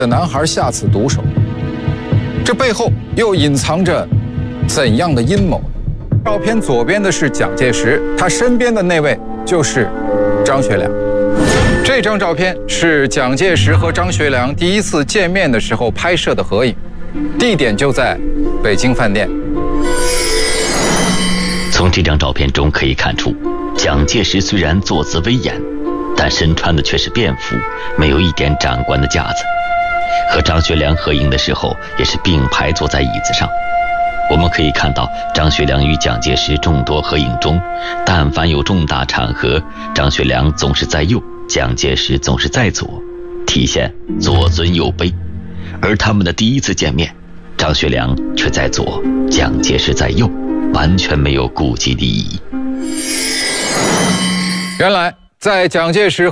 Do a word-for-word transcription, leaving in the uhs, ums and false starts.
的男孩下此毒手，这背后又隐藏着怎样的阴谋？照片左边的是蒋介石，他身边的那位就是张学良。这张照片是蒋介石和张学良第一次见面的时候拍摄的合影，地点就在北京饭店。 从这张照片中可以看出，蒋介石虽然坐姿威严，但身穿的却是便服，没有一点长官的架子。和张学良合影的时候，也是并排坐在椅子上。我们可以看到，张学良与蒋介石众多合影中，但凡有重大场合，张学良总是在右，蒋介石总是在左，体现左尊右卑。而他们的第一次见面，张学良却在左，蒋介石在右，完全没有顾及利益。 原来在蒋介石